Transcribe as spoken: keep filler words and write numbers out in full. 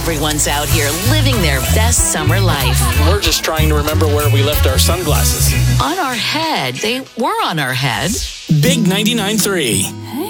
Everyone's out here living their best summer life. We're just trying to remember where we left our sunglasses. On our head. They were on our head. Big ninety-nine point three.